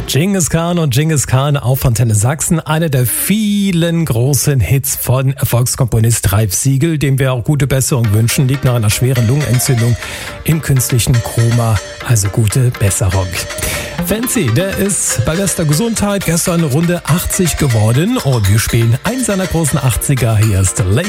Dschingis Khan und Dschingis Khan auf Antenne Sachsen. Einer der vielen großen Hits von Erfolgskomponist Ralf Siegel, dem wir auch gute Besserung wünschen, liegt nach einer schweren Lungenentzündung im künstlichen Koma. Also gute Besserung. Fancy, der ist bei bester Gesundheit gestern Runde 80 geworden und wir spielen einen seiner großen 80er. Hier ist